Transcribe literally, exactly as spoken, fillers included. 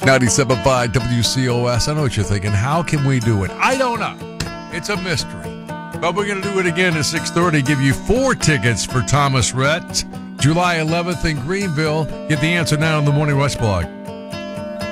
ninety-seven point five W C O S. I know what you're thinking. How can we do it? I don't know. It's a mystery. But we're going to do it again at six thirty. Give you four tickets for Thomas Rhett, July eleventh in Greenville. Get the answer now on the Morning Rush blog.